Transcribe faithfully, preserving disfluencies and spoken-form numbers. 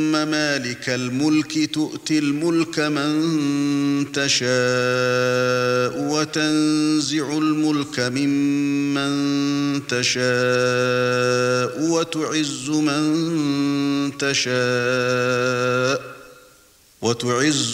مالك الملك تؤتي الملك من تشاء وتنزع الملك ممن تشاء وتعز من تشاء وتعز